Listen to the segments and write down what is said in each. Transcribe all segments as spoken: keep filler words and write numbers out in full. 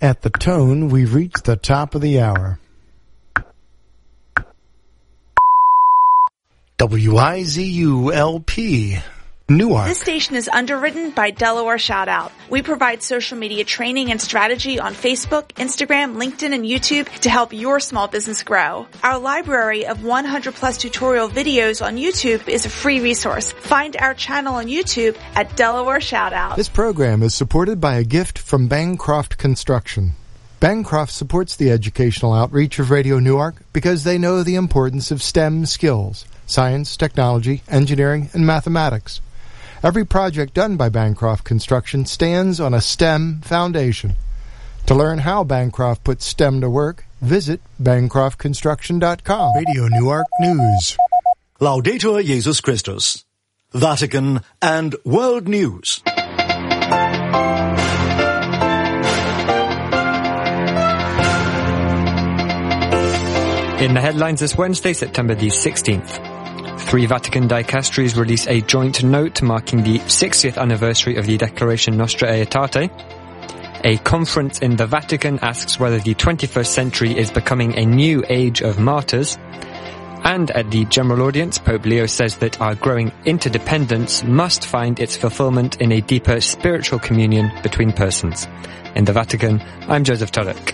At the tone, we've reached the top of the hour. W I Z U L P, Newark. This station is underwritten by Delaware Shoutout. We provide social media training and strategy on Facebook, Instagram, LinkedIn, and YouTube to help your small business grow. Our library of one hundred plus tutorial videos on YouTube is a free resource. Find our channel on YouTube at Delaware Shoutout. This program is supported by a gift from Bancroft Construction. Bancroft supports the educational outreach of Radio Newark because they know the importance of STEM skills: science, technology, engineering, and mathematics. Every project done by Bancroft Construction stands on a STEM foundation. To learn how Bancroft puts STEM to work, visit bancroft construction dot com. Radio Newark News. Laudetur Jesus Christus. Vatican and World News. In the headlines this Wednesday, September the sixteenth. Three Vatican dicasteries release a joint note marking the sixtieth anniversary of the Declaration Nostra Aetate. A conference in the Vatican asks whether the twenty-first century is becoming a new age of martyrs. And at the general audience, Pope Leo says that our growing interdependence must find its fulfillment in a deeper spiritual communion between persons. In the Vatican, I'm Joseph Turek.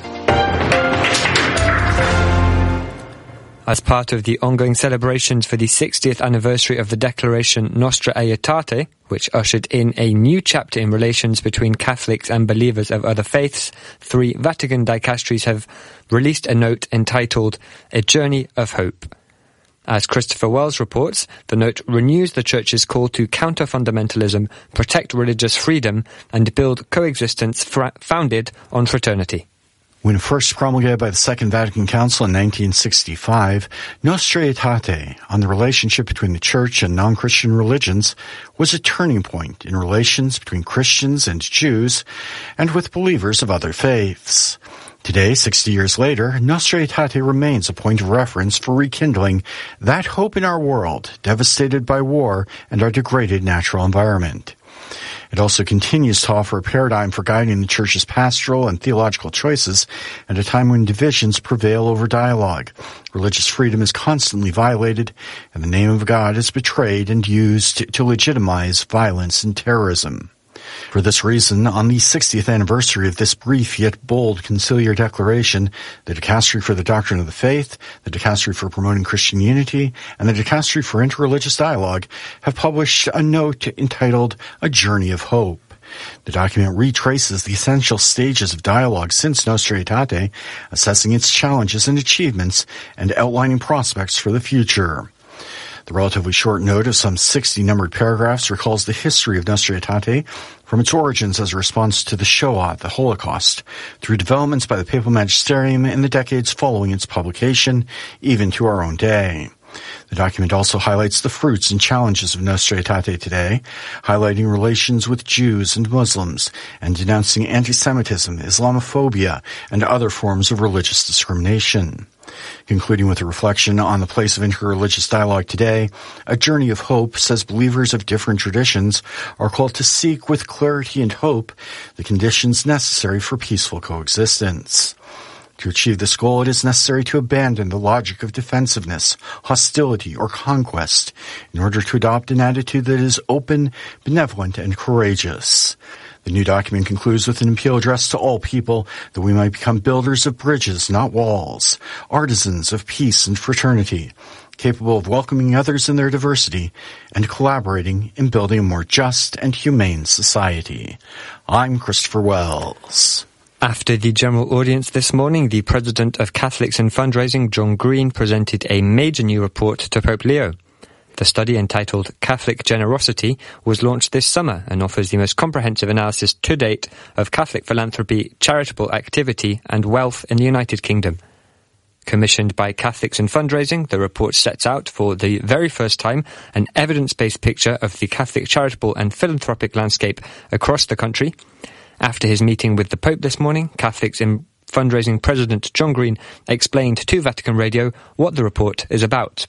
As part of the ongoing celebrations for the sixtieth anniversary of the Declaration Nostra Aetate, which ushered in a new chapter in relations between Catholics and believers of other faiths, three Vatican dicasteries have released a note entitled A Journey of Hope. As Christopher Wells reports, the note renews the Church's call to counter fundamentalism, protect religious freedom, and build coexistence fra- founded on fraternity. When first promulgated by the Second Vatican Council in nineteen sixty-five, Nostra Aetate, on the relationship between the Church and non-Christian religions, was a turning point in relations between Christians and Jews, and with believers of other faiths. Today, sixty years later, Nostra Aetate remains a point of reference for rekindling that hope in our world, devastated by war and our degraded natural environment. It also continues to offer a paradigm for guiding the Church's pastoral and theological choices at a time when divisions prevail over dialogue. Religious freedom is constantly violated, and the name of God is betrayed and used to legitimize violence and terrorism. For this reason, on the sixtieth anniversary of this brief yet bold conciliar declaration, the Dicastery for the Doctrine of the Faith, the Dicastery for Promoting Christian Unity, and the Dicastery for Interreligious Dialogue have published a note entitled A Journey of Hope. The document retraces the essential stages of dialogue since Nostra Aetate, assessing its challenges and achievements, and outlining prospects for the future. The relatively short note of some sixty numbered paragraphs recalls the history of Nostra Aetate from its origins as a response to the Shoah, the Holocaust, through developments by the Papal Magisterium in the decades following its publication, even to our own day. The document also highlights the fruits and challenges of Nostra Aetate today, highlighting relations with Jews and Muslims, and denouncing anti-Semitism, Islamophobia, and other forms of religious discrimination. Concluding with a reflection on the place of interreligious dialogue today, A Journey of Hope says believers of different traditions are called to seek with clarity and hope the conditions necessary for peaceful coexistence. To achieve this goal, it is necessary to abandon the logic of defensiveness, hostility, or conquest in order to adopt an attitude that is open, benevolent, and courageous. The new document concludes with an appeal addressed to all people that we might become builders of bridges, not walls, artisans of peace and fraternity, capable of welcoming others in their diversity and collaborating in building a more just and humane society. I'm Christopher Wells. After the general audience this morning, the President of Catholics in Fundraising, John Green, presented a major new report to Pope Leo. The study, entitled Catholic Generosity, was launched this summer and offers the most comprehensive analysis to date of Catholic philanthropy, charitable activity, and wealth in the United Kingdom. Commissioned by Catholics in Fundraising, the report sets out, for the very first time, an evidence-based picture of the Catholic charitable and philanthropic landscape across the country. After his meeting with the Pope this morning, Catholics in Fundraising President John Green explained to Vatican Radio what the report is about.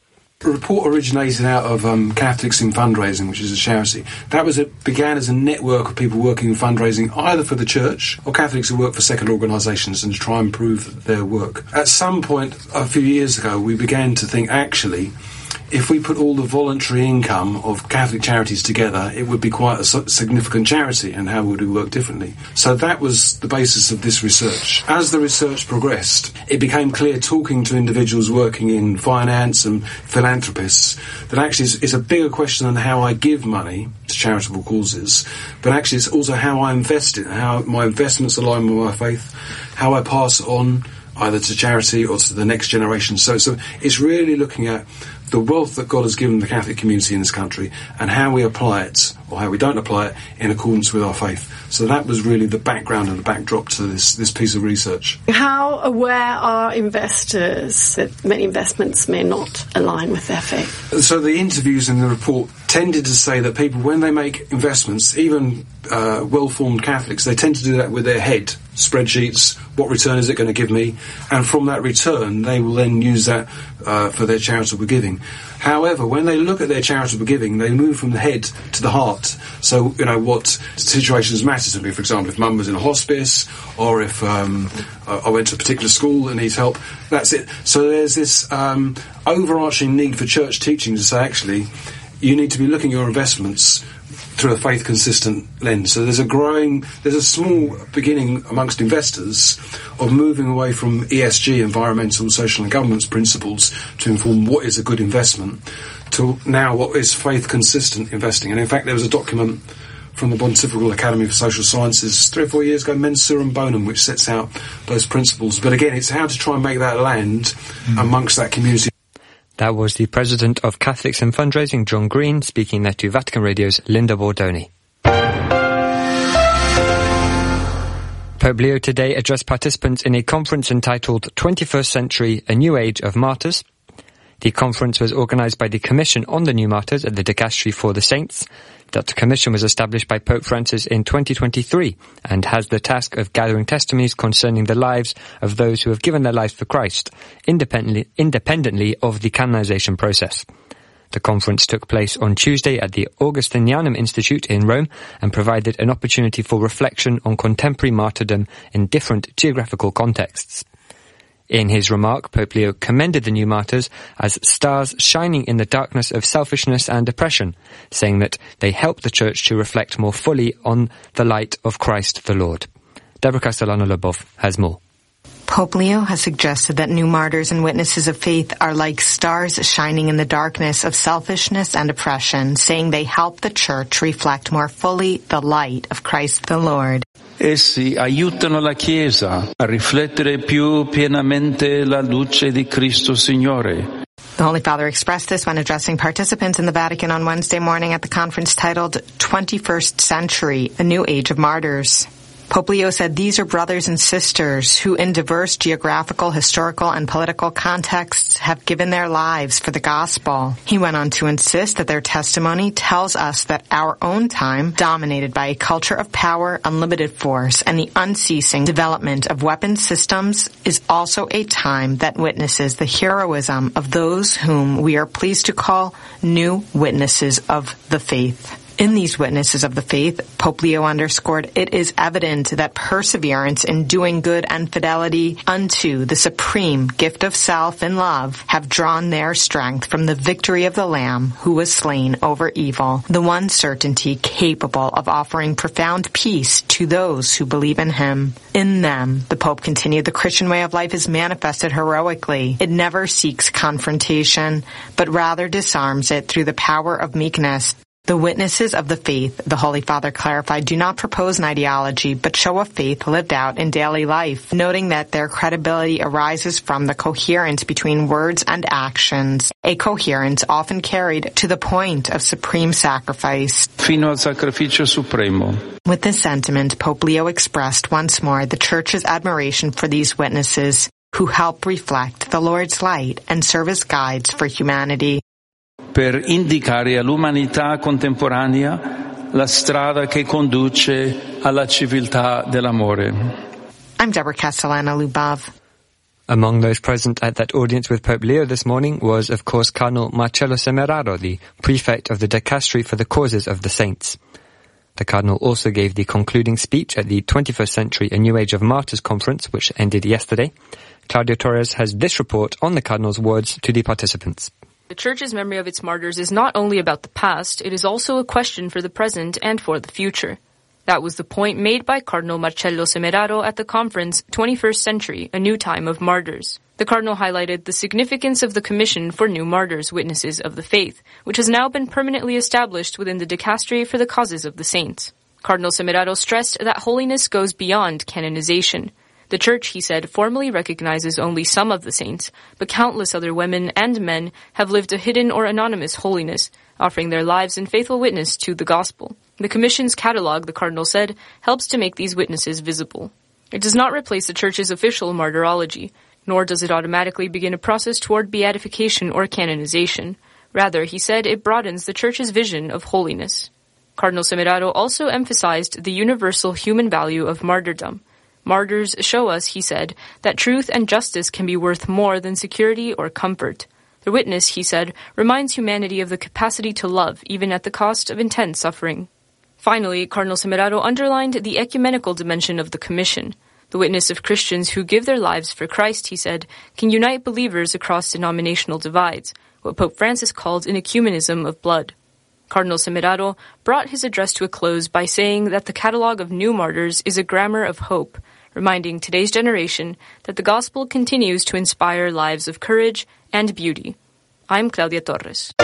The report originated out of um, Catholics in Fundraising, which is a charity. That was a, began as a network of people working in fundraising either for the church or Catholics who work for secular organisations and to try and improve their work. At some point a few years ago, we began to think, actually, if we put all the voluntary income of Catholic charities together, it would be quite a significant charity, and how would we work differently? So that was the basis of this research. As the research progressed, it became clear, talking to individuals working in finance and philanthropists, that actually it's, it's a bigger question than how I give money to charitable causes, but actually it's also how I invest it, how my investments align with my faith, how I pass it on either to charity or to the next generation. So, so it's really looking at the wealth that God has given the Catholic community in this country and how we apply it, or how we don't apply it, in accordance with our faith. So that was really the background and the backdrop to this, this piece of research. How aware are investors that many investments may not align with their faith? So the interviews in the report tended to say that people, when they make investments, even uh, well-formed Catholics, they tend to do that with their head, spreadsheets, what return is it going to give me, and from that return they will then use that uh, for their charitable giving. However, when they look at their charitable giving, they move from the head to the heart. So, you know, what situations matter to me, for example, if mum was in a hospice, or if um, I went to a particular school that needs help, that's it. So there's this um, overarching need for church teaching to say, actually, you need to be looking at your investments through a faith-consistent lens. So there's a growing, there's a small beginning amongst investors of moving away from E S G, environmental, social and governance principles, to inform what is a good investment, to now what is faith-consistent investing. And in fact, there was a document from the Pontifical Academy for Social Sciences three or four years ago, Mens Surum Bonum, which sets out those principles. But again, it's how to try and make that land mm. amongst that community. That was the president of Catholics in Fundraising, John Green, speaking there to Vatican Radio's Linda Bordoni. Pope Leo today addressed participants in a conference entitled twenty-first Century, A New Age of Martyrs. The conference was organised by the Commission on the New Martyrs at the Dicastery for the Saints. That commission was established by Pope Francis in twenty twenty-three and has the task of gathering testimonies concerning the lives of those who have given their lives for Christ, independently, independently of the canonization process. The conference took place on Tuesday at the Augustinianum Institute in Rome and provided an opportunity for reflection on contemporary martyrdom in different geographical contexts. In his remark, Pope Leo commended the new martyrs as stars shining in the darkness of selfishness and oppression, saying that they help the Church to reflect more fully on the light of Christ the Lord. Deborah Castellano-Lobov has more. Pope Leo has suggested that new martyrs and witnesses of faith are like stars shining in the darkness of selfishness and oppression, saying they help the Church reflect more fully the light of Christ the Lord. Essi aiutano la Chiesa a riflettere più pienamente la luce di Cristo Signore. The Holy Father expressed this when addressing participants in the Vatican on Wednesday morning at the conference titled twenty-first Century, A New Age of Martyrs. Pope Leo said these are brothers and sisters who, in diverse geographical, historical, and political contexts, have given their lives for the gospel. He went on to insist that their testimony tells us that our own time, dominated by a culture of power, unlimited force, and the unceasing development of weapon systems, is also a time that witnesses the heroism of those whom we are pleased to call new witnesses of the faith. In these witnesses of the faith, Pope Leo underscored, it is evident that perseverance in doing good and fidelity unto the supreme gift of self and love have drawn their strength from the victory of the Lamb who was slain over evil, the one certainty capable of offering profound peace to those who believe in him. In them, the Pope continued, the Christian way of life is manifested heroically. It never seeks confrontation, but rather disarms it through the power of meekness. The witnesses of the faith, the Holy Father clarified, do not propose an ideology, but show a faith lived out in daily life, noting that their credibility arises from the coherence between words and actions, a coherence often carried to the point of supreme sacrifice. Fino al sacrificio supremo. With this sentiment, Pope Leo expressed once more the Church's admiration for these witnesses who help reflect the Lord's light and serve as guides for humanity. Per indicare all'umanità contemporanea la strada che conduce alla civiltà dell'amore. I'm Deborah Castellano-Lubov. Among those present at that audience with Pope Leo this morning was, of course, Cardinal Marcello Semeraro, the prefect of the Dicastery for the Causes of the Saints. The Cardinal also gave the concluding speech at the twenty-first Century A New Age of Martyrs conference, which ended yesterday. Claudia Torres has this report on the Cardinal's words to the participants. The Church's memory of its martyrs is not only about the past, it is also a question for the present and for the future. That was the point made by Cardinal Marcello Semeraro at the conference twenty-first Century, A New Time of Martyrs. The Cardinal highlighted the significance of the Commission for New Martyrs, Witnesses of the Faith, which has now been permanently established within the Dicastery for the Causes of the Saints. Cardinal Semeraro stressed that holiness goes beyond canonization. The Church, he said, formally recognizes only some of the saints, but countless other women and men have lived a hidden or anonymous holiness, offering their lives in faithful witness to the gospel. The Commission's catalogue, the Cardinal said, helps to make these witnesses visible. It does not replace the Church's official martyrology, nor does it automatically begin a process toward beatification or canonization. Rather, he said, it broadens the Church's vision of holiness. Cardinal Semeraro also emphasized the universal human value of martyrdom. Martyrs show us, he said, that truth and justice can be worth more than security or comfort. The witness, he said, reminds humanity of the capacity to love, even at the cost of intense suffering. Finally, Cardinal Semeraro underlined the ecumenical dimension of the Commission. The witness of Christians who give their lives for Christ, he said, can unite believers across denominational divides, what Pope Francis called an ecumenism of blood. Cardinal Semeraro brought his address to a close by saying that the catalogue of new martyrs is a grammar of hope, reminding today's generation that the gospel continues to inspire lives of courage and beauty. I'm Claudia Torres.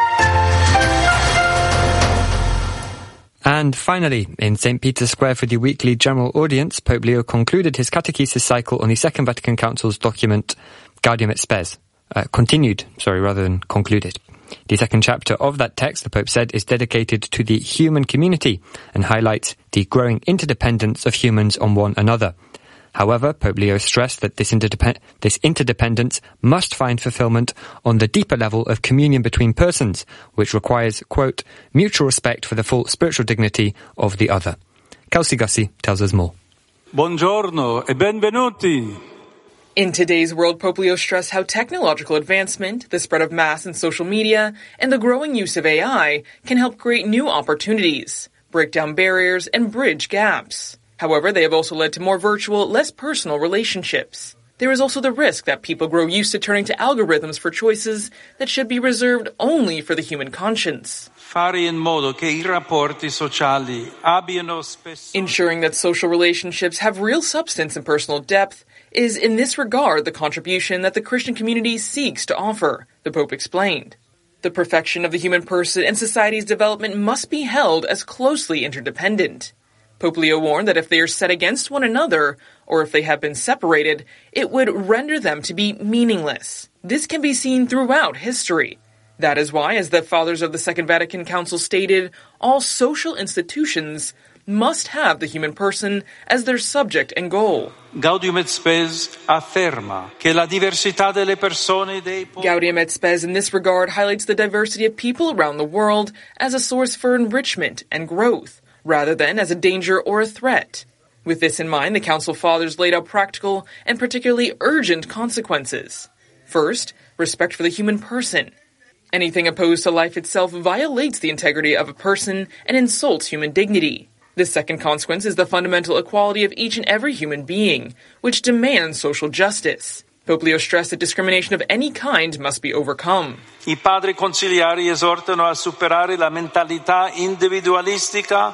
And finally, in Saint Peter's Square for the weekly general audience, Pope Leo concluded his catechesis cycle on the Second Vatican Council's document Gaudium et Spes. Uh, continued, sorry, rather than concluded. The second chapter of that text, the Pope said, is dedicated to the human community and highlights the growing interdependence of humans on one another. However, Pope Leo stressed that this, interdep- this interdependence must find fulfillment on the deeper level of communion between persons, which requires, quote, mutual respect for the full spiritual dignity of the other. Kelsey Gussie tells us more. Buongiorno e benvenuti. In today's world, Pope Leo stressed how technological advancement, the spread of mass and social media, and the growing use of A I can help create new opportunities, break down barriers, and bridge gaps. However, they have also led to more virtual, less personal relationships. There is also the risk that people grow used to turning to algorithms for choices that should be reserved only for the human conscience. Fare in modo che I rapporti sociali abbiano spesso... Ensuring that social relationships have real substance and personal depth is, in this regard, the contribution that the Christian community seeks to offer, the Pope explained. The perfection of the human person and society's development must be held as closely interdependent. Pope Leo warned that if they are set against one another, or if they have been separated, it would render them to be meaningless. This can be seen throughout history. That is why, as the Fathers of the Second Vatican Council stated, all social institutions must have the human person as their subject and goal. Gaudium et Spes afferma che la diversità delle persone dei po- Gaudium et Spes in this regard highlights the diversity of people around the world as a source for enrichment and growth, rather than as a danger or a threat. With this in mind, the Council Fathers laid out practical and particularly urgent consequences. First, respect for the human person. Anything opposed to life itself violates the integrity of a person and insults human dignity. The second consequence is the fundamental equality of each and every human being, which demands social justice. Pope Leo stressed that discrimination of any kind must be overcome. I padri conciliari esortano a superare la mentalità individualistica.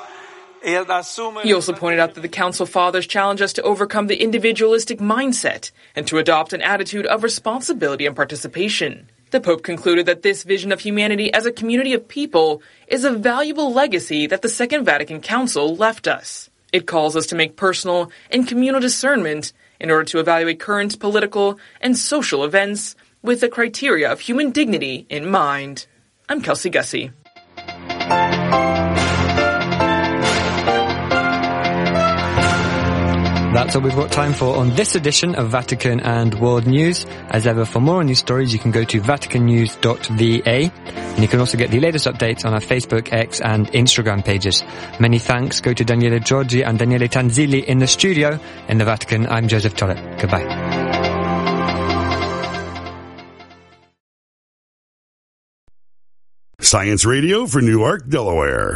He also pointed out that the Council Fathers challenge us to overcome the individualistic mindset and to adopt an attitude of responsibility and participation. The Pope concluded that this vision of humanity as a community of people is a valuable legacy that the Second Vatican Council left us. It calls us to make personal and communal discernment in order to evaluate current political and social events with the criteria of human dignity in mind. I'm Kelsey Gussie. That's all we've got time for on this edition of Vatican and World News. As ever, for more news stories, you can go to vatican news dot v a, and you can also get the latest updates on our Facebook, X and Instagram pages. Many thanks go to Daniele Giorgi and Daniele Tanzilli in the studio. In the Vatican, I'm Joseph Tollett. Goodbye. Science Radio for Newark, Delaware.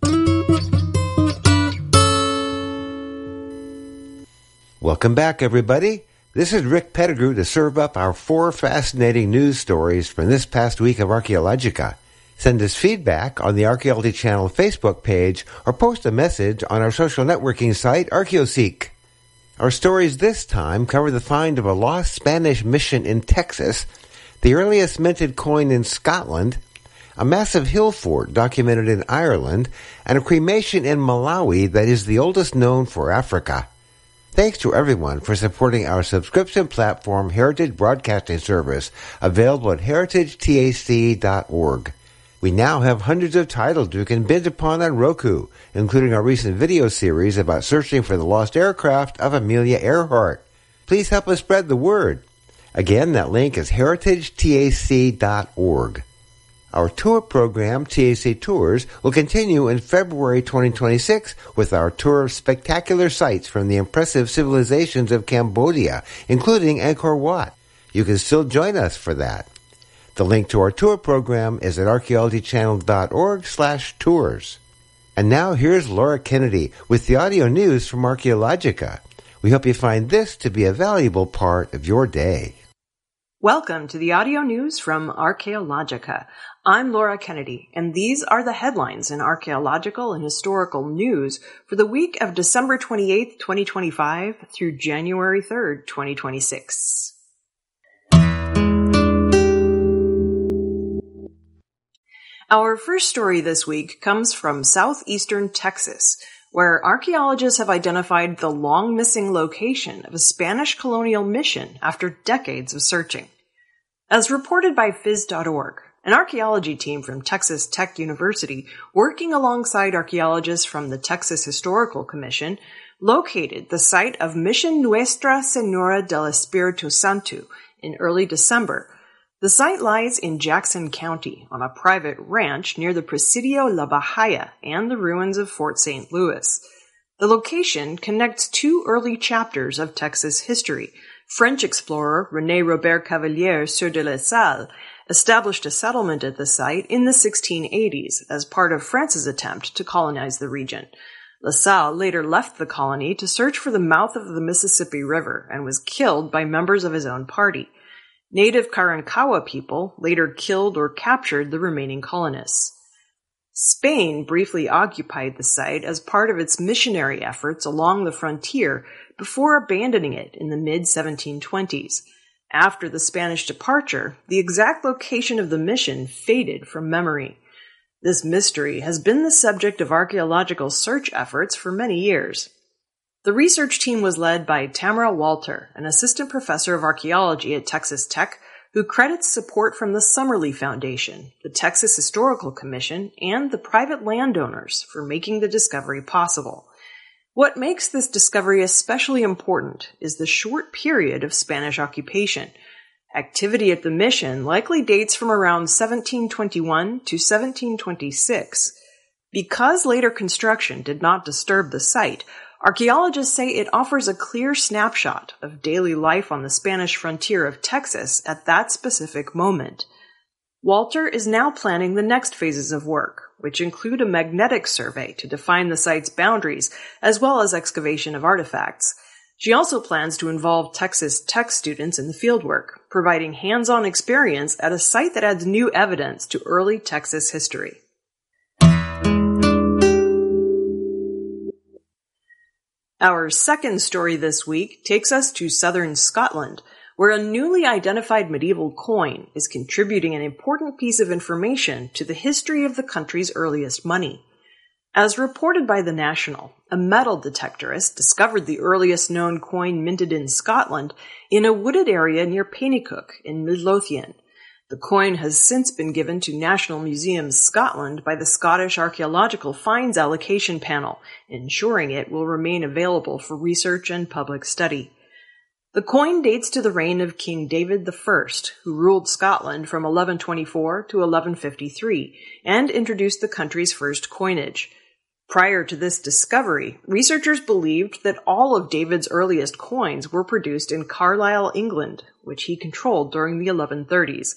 Welcome back, everybody. This is Rick Pettigrew to serve up our four fascinating news stories from this past week of Archaeologica. Send us feedback on the Archaeology Channel Facebook page or post a message on our social networking site, ArchaeoSeek. Our stories this time cover the find of a lost Spanish mission in Texas, the earliest minted coin in Scotland, a massive hill fort documented in Ireland, and a cremation in Malawi that is the oldest known for Africa. Thanks to everyone for supporting our subscription platform Heritage Broadcasting Service, available at heritage tac dot org. We now have hundreds of titles you can binge upon on Roku, including our recent video series about searching for the lost aircraft of Amelia Earhart. Please help us spread the word. Again, that link is heritage tac dot org. Our tour program, T A C Tours, will continue in February twenty twenty-six with our tour of spectacular sites from the impressive civilizations of Cambodia, including Angkor Wat. You can still join us for that. The link to our tour program is at archaeology channel dot org slash tours. And now here's Laura Kennedy with the audio news from Archaeologica. We hope you find this to be a valuable part of your day. Welcome to the audio news from Archaeologica. I'm Laura Kennedy, and these are the headlines in archaeological and historical news for the week of December twenty-eighth, twenty twenty-five through January third, twenty twenty-six. Our first story this week comes from southeastern Texas, where archaeologists have identified the long-missing location of a Spanish colonial mission after decades of searching. As reported by phys dot org, an archaeology team from Texas Tech University, working alongside archaeologists from the Texas Historical Commission, located the site of Mission Nuestra Senora del Espiritu Santo in early December. The site lies in Jackson County on a private ranch near the Presidio La Bahia and the ruins of Fort Saint Louis. The location connects two early chapters of Texas history. French explorer René Robert Cavelier Sieur de La Salle established a settlement at the site in the sixteen eighties as part of France's attempt to colonize the region. La Salle later left the colony to search for the mouth of the Mississippi River and was killed by members of his own party. Native Karankawa people later killed or captured the remaining colonists. Spain briefly occupied the site as part of its missionary efforts along the frontier before abandoning it in the mid seventeen twenties. After the Spanish departure, the exact location of the mission faded from memory. This mystery has been the subject of archaeological search efforts for many years. The research team was led by Tamara Walter, an assistant professor of archaeology at Texas Tech, who credits support from the Summerlee Foundation, the Texas Historical Commission, and the private landowners for making the discovery possible. What makes this discovery especially important is the short period of Spanish occupation. Activity at the mission likely dates from around seventeen twenty-one to seventeen twenty-six. Because later construction did not disturb the site, archaeologists say it offers a clear snapshot of daily life on the Spanish frontier of Texas at that specific moment. Walter is now planning the next phases of work, which include a magnetic survey to define the site's boundaries, as well as excavation of artifacts. She also plans to involve Texas Tech students in the fieldwork, providing hands-on experience at a site that adds new evidence to early Texas history. Our second story this week takes us to southern Scotland, where a newly identified medieval coin is contributing an important piece of information to the history of the country's earliest money. As reported by The National, a metal detectorist discovered the earliest known coin minted in Scotland in a wooded area near Penicuik in Midlothian. The coin has since been given to National Museums Scotland by the Scottish Archaeological Finds Allocation Panel, ensuring it will remain available for research and public study. The coin dates to the reign of King David the First, who ruled Scotland from eleven twenty-four to eleven fifty-three, and introduced the country's first coinage. Prior to this discovery, researchers believed that all of David's earliest coins were produced in Carlisle, England, which he controlled during the eleven thirties.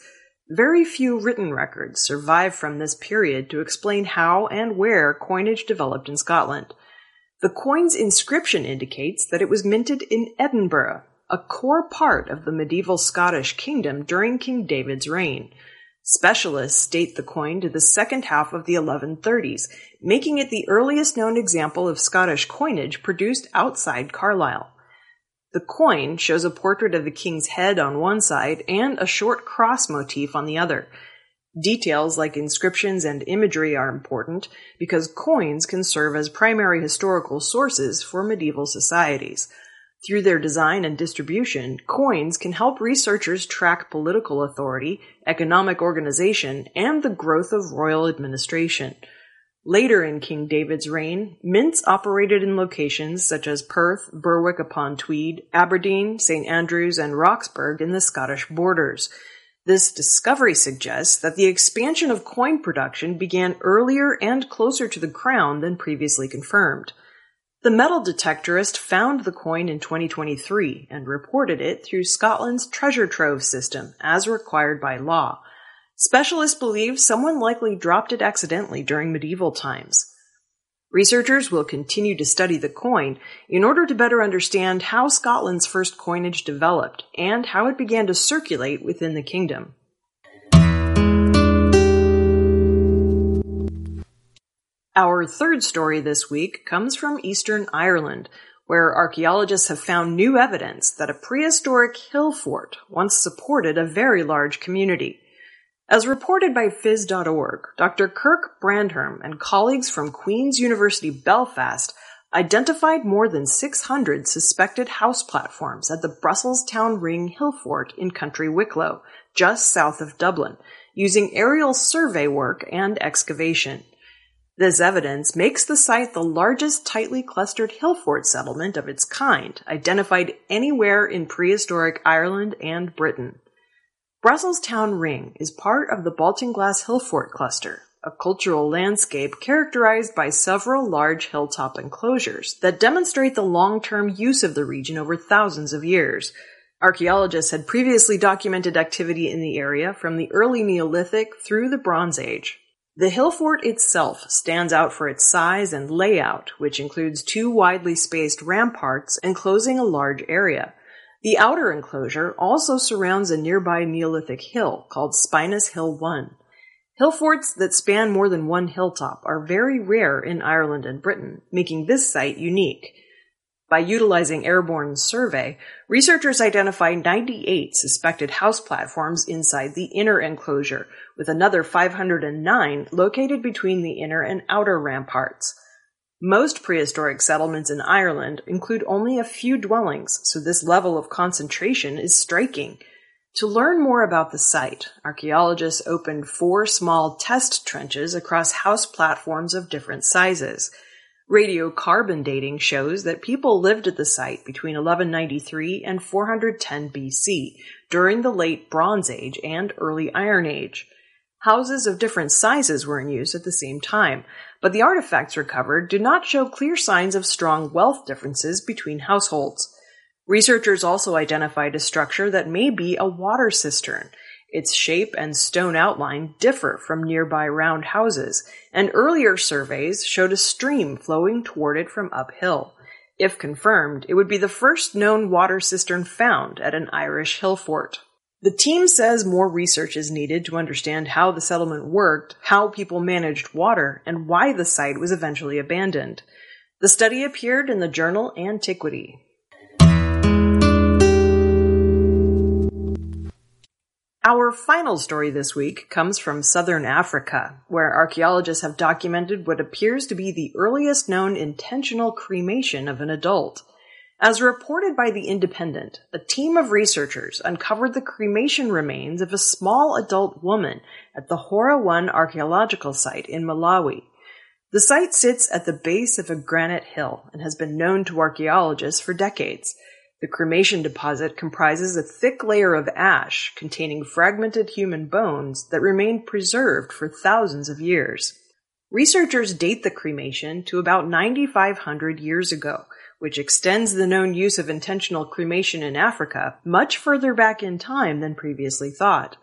Very few written records survive from this period to explain how and where coinage developed in Scotland. The coin's inscription indicates that it was minted in Edinburgh, a core part of the medieval Scottish kingdom during King David's reign. Specialists date the coin to the second half of the eleven thirties, making it the earliest known example of Scottish coinage produced outside Carlisle. The coin shows a portrait of the king's head on one side and a short cross motif on the other. Details like inscriptions and imagery are important because coins can serve as primary historical sources for medieval societies. Through their design and distribution, coins can help researchers track political authority, economic organization, and the growth of royal administration. Later in King David's reign, mints operated in locations such as Perth, Berwick-upon-Tweed, Aberdeen, Saint Andrews, and Roxburgh in the Scottish borders. This discovery suggests that the expansion of coin production began earlier and closer to the crown than previously confirmed. The metal detectorist found the coin in twenty twenty-three and reported it through Scotland's treasure trove system, as required by law. Specialists believe someone likely dropped it accidentally during medieval times. Researchers will continue to study the coin in order to better understand how Scotland's first coinage developed and how it began to circulate within the kingdom. Our third story this week comes from Eastern Ireland, where archaeologists have found new evidence that a prehistoric hill fort once supported a very large community. As reported by phys dot org, Doctor Kirk Brandherm and colleagues from Queen's University Belfast identified more than six hundred suspected house platforms at the Brussels Town Ring Hill Fort in County Wicklow, just south of Dublin, using aerial survey work and excavation. This evidence makes the site the largest tightly clustered hill fort settlement of its kind, identified anywhere in prehistoric Ireland and Britain. Brussels Town Ring is part of the Baltinglass Hill Fort cluster, a cultural landscape characterized by several large hilltop enclosures that demonstrate the long-term use of the region over thousands of years. Archaeologists had previously documented activity in the area from the early Neolithic through the Bronze Age. The hill fort itself stands out for its size and layout, which includes two widely spaced ramparts enclosing a large area. The outer enclosure also surrounds a nearby Neolithic hill called Spinus Hill one. Hill forts that span more than one hilltop are very rare in Ireland and Britain, making this site unique. By utilizing airborne survey, researchers identified ninety-eight suspected house platforms inside the inner enclosure, with another five hundred nine located between the inner and outer ramparts. Most prehistoric settlements in Ireland include only a few dwellings, so this level of concentration is striking. To learn more about the site, archaeologists opened four small test trenches across house platforms of different sizes. Radiocarbon dating shows that people lived at the site between eleven ninety-three and four hundred ten B C, during the late Bronze Age and early Iron Age. Houses of different sizes were in use at the same time, but the artifacts recovered do not show clear signs of strong wealth differences between households. Researchers also identified a structure that may be a water cistern. Its shape and stone outline differ from nearby round houses, and earlier surveys showed a stream flowing toward it from uphill. If confirmed, it would be the first known water cistern found at an Irish hill fort. The team says more research is needed to understand how the settlement worked, how people managed water, and why the site was eventually abandoned. The study appeared in the journal Antiquity. Our final story this week comes from southern Africa, where archaeologists have documented what appears to be the earliest known intentional cremation of an adult. As reported by The Independent, a team of researchers uncovered the cremation remains of a small adult woman at the Hora one archaeological site in Malawi. The site sits at the base of a granite hill and has been known to archaeologists for decades. The cremation deposit comprises a thick layer of ash containing fragmented human bones that remain preserved for thousands of years. Researchers date the cremation to about ninety-five hundred years ago, which extends the known use of intentional cremation in Africa much further back in time than previously thought.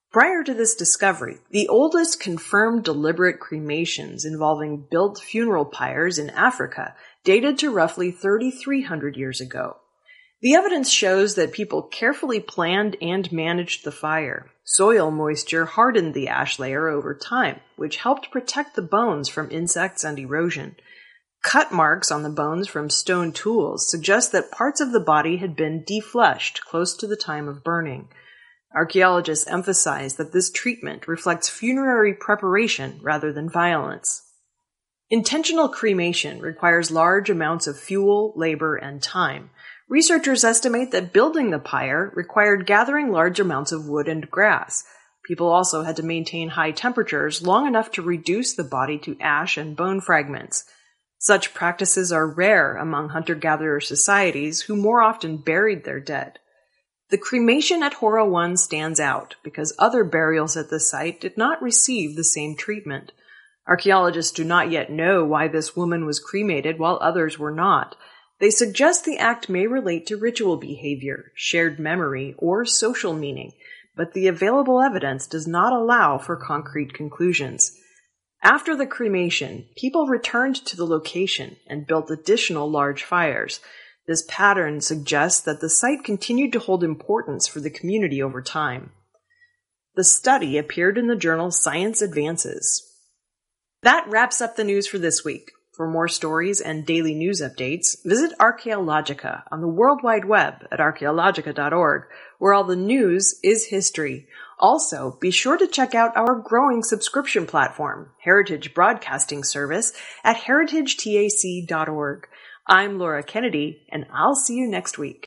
Prior to this discovery, the oldest confirmed deliberate cremations involving built funeral pyres in Africa dated to roughly thirty-three hundred years ago. The evidence shows that people carefully planned and managed the fire. Soil moisture hardened the ash layer over time, which helped protect the bones from insects and erosion. Cut marks on the bones from stone tools suggest that parts of the body had been defleshed close to the time of burning. Archaeologists emphasize that this treatment reflects funerary preparation rather than violence. Intentional cremation requires large amounts of fuel, labor, and time. Researchers estimate that building the pyre required gathering large amounts of wood and grass. People also had to maintain high temperatures long enough to reduce the body to ash and bone fragments. Such practices are rare among hunter-gatherer societies who more often buried their dead. The cremation at Hora one stands out because other burials at the site did not receive the same treatment. Archaeologists do not yet know why this woman was cremated while others were not. They suggest the act may relate to ritual behavior, shared memory, or social meaning, but the available evidence does not allow for concrete conclusions. After the cremation, people returned to the location and built additional large fires. This pattern suggests that the site continued to hold importance for the community over time. The study appeared in the journal Science Advances. That wraps up the news for this week. For more stories and daily news updates, visit Archaeologica on the World Wide Web at archaeologica dot org, where all the news is history. Also, be sure to check out our growing subscription platform, Heritage Broadcasting Service, at heritage tac dot org. I'm Laura Kennedy, and I'll see you next week.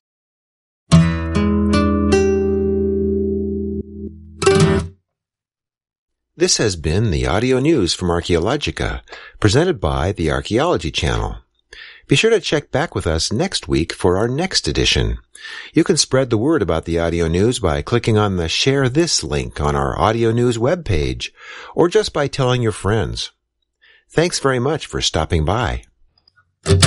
This has been the audio news from Archaeologica, presented by the Archaeology Channel. Be sure to check back with us next week for our next edition. You can spread the word about the audio news by clicking on the Share This link on our audio news webpage, or just by telling your friends. Thanks very much for stopping by.